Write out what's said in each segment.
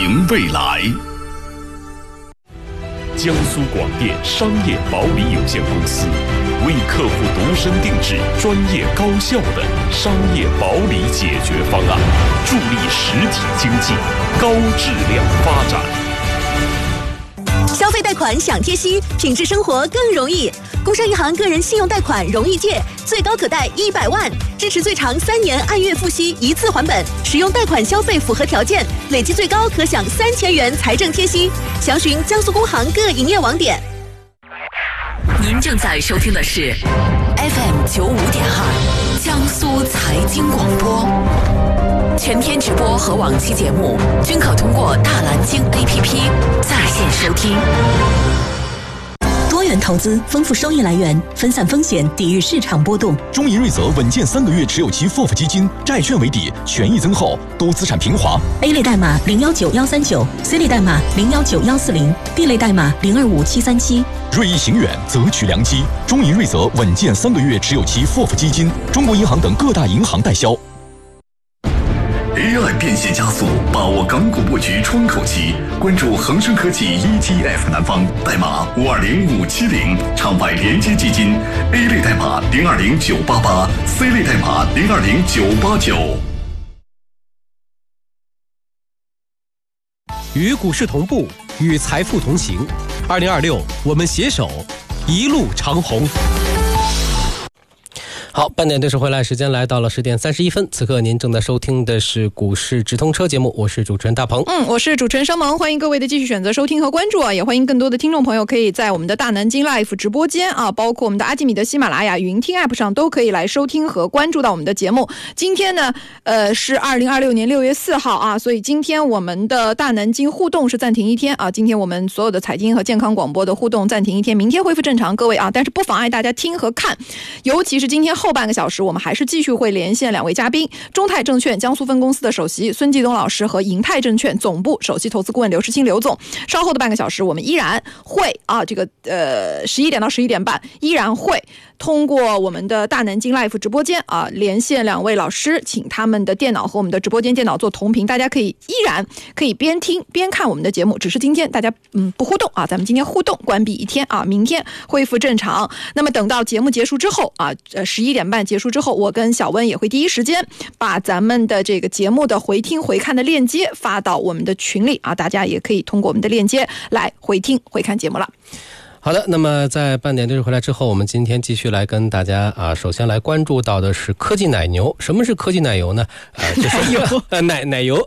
迎未来。江苏广电商业保理有限公司为客户度身定制专业高效的商业保理解决方案，助力实体经济高质量发展。 消费贷款享贴息，品质生活更容易。工商银行个人信用贷款容易借，最高可贷100万，支持最长3年按月付息一次还本。使用贷款消费符合条件，累计最高可享3000元财政贴息。详询江苏工行各营业网点。 您正在收听的是 FM 95.2江苏财经广播，全天直播和往期节目均可通过大蓝鲸 APP 在线收听。 多元投资，丰富收益来源，分散风险，抵御市场波动。 中银瑞泽稳健3个月持有期 FOF 基金，债券为底，权益增厚，多资产平滑。 A 类代码019139， C 类代码019140， D 类代码025737。 锐意行远，择取良机。中银瑞泽稳健3个月持有期 FOF 基金，中国银行等各大银行代销。 AI 变现加速，把握港股布局窗口期，关注恒生科技 ETF 南方，代码520570，场外连接基金 A 类代码020988， C 类代码020989。 与股市同步，与财富同行。2026，我们携手一路长虹。好，半点对时回来，时间来到了10点31分。此刻您正在收听的是股市直通车节目，我是主持人大鹏。 我是主持人商萌，欢迎各位的继续选择收听和关注啊，也欢迎更多的听众朋友可以在我们的大南京 Live 直播间啊，包括我们的阿基米德、喜马拉雅、云听 App 上都可以来收听和关注到我们的节目。今天呢，是2026年6月4号啊，所以今天我们的大南京互动是暂停1天啊。今天我们所有的财经和健康广播的互动暂停1天，明天恢复正常，各位啊，但是不妨碍大家听和看，尤其是今天后半个小时，我们还是继续会连线2位嘉宾，中泰证券江苏分公司的首席孙继东老师和银泰证券总部首席投资顾问刘世清刘总。稍后的半个小时，我们依然会11点到11点半依然会通过我们的大南京 Live 直播间啊，连线2位老师，请他们的电脑和我们的直播间电脑做同屏，大家依然可以边听边看我们的节目，只是今天大家不互动啊，咱们今天互动关闭1天啊，明天恢复正常。那么等到节目结束之后啊，11点半结束之后，我跟小温也会第一时间把咱们的这个节目的回听回看的链接发到我们的群里啊，大家也可以通过我们的链接来回听回看节目了。 好的，那么在半点对时回来之后，我们今天继续来跟大家首先来关注到的是科技奶牛。什么是科技奶油呢？奶油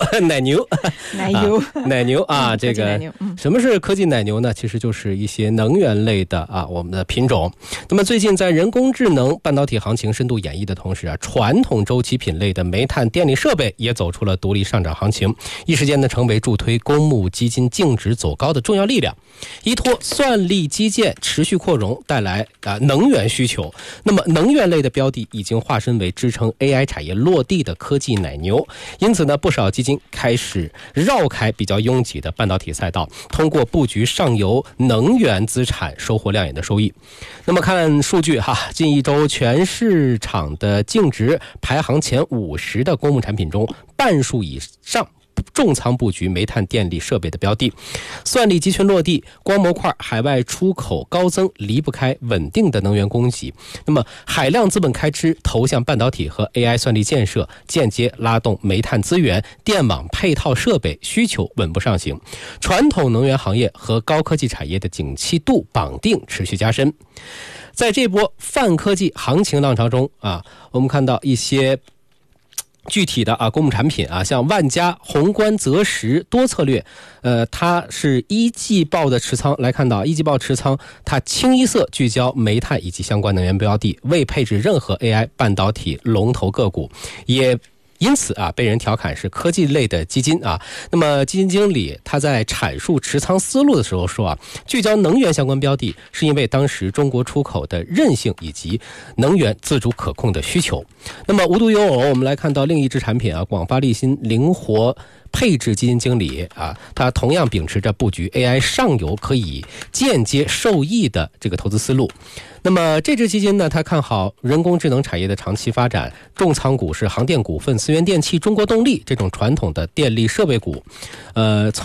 啊，这个什么是科技奶牛呢？其实就是一些能源类的我们的品种。那么最近在人工智能半导体行情深度演绎的同时传统周期品类的煤炭电力设备也走出了独立上涨行情，一时间呢成为助推公募基金净值走高的重要力量。依托算力基建持续扩容带来能源需求，那么能源类的标的已经化身为支撑 AI 产业落地的科技奶牛，因此呢，不少基金开始绕开比较拥挤的半导体赛道，通过布局上游能源资产收获亮眼的收益。那么看数据近一周全市场的净值排行前50的公募产品中，半数以上重仓布局煤炭电力设备的标的，算力集群落地，光模块海外出口高增，离不开稳定的能源供给。那么海量资本开支投向半导体和 AI 算力建设，间接拉动煤炭资源、电网配套设备需求稳步上行，传统能源行业和高科技产业的景气度绑定持续加深。在这波泛科技行情浪潮中我们看到一些具体的公募产品像万家、宏观、择时、多策略，它是一季报的持仓来看到，一季报持仓它清一色聚焦煤炭以及相关能源标的，未配置任何 AI 半导体龙头个股，也因此被人调侃是科技类的基金那么基金经理他在阐述持仓思路的时候说聚焦能源相关标的是因为当时中国出口的韧性以及能源自主可控的需求。那么无独有偶，我们来看到另一只产品广发利新灵活配置基金经理他同样秉持着布局 AI 上游可以间接受益的这个投资思路。那么这支基金呢，它看好人工智能产业的长期发展，重仓股是航电股份、思源电器、中国动力这种传统的电力设备股。